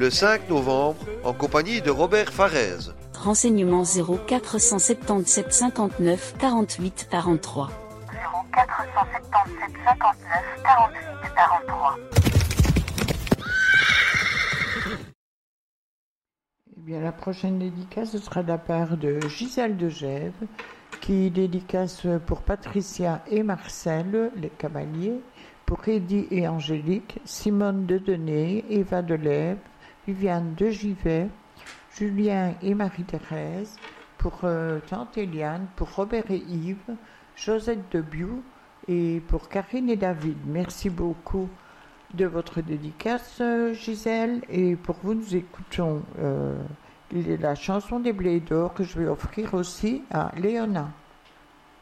le 5 novembre en compagnie de Robert Farez. Renseignements 0477 59 48 43. 0477 59 48 43. Eh bien, la prochaine dédicace, ce sera de la part de Gisèle de Gève, qui dédicace pour Patricia et Marcel, les cavaliers, pour Eddy et Angélique, Simone de Denay, Eva de Lève, Viviane de Givet, Julien et Marie-Thérèse, pour Tante Eliane, pour Robert et Yves, Josette de Biou et pour Karine et David. Merci beaucoup de votre dédicace, Gisèle. Et pour vous, nous écoutons la chanson des Blés d'Or que je vais offrir aussi à Léona.